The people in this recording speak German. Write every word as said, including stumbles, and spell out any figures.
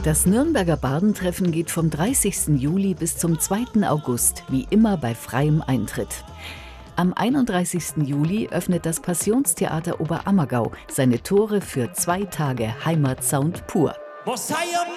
Das Nürnberger Bardentreffen geht vom dreißigsten Juli bis zum zweiten August, wie immer bei freiem Eintritt. Am einunddreißigsten Juli öffnet das Passionstheater Oberammergau seine Tore für zwei Tage Heimatsound pur.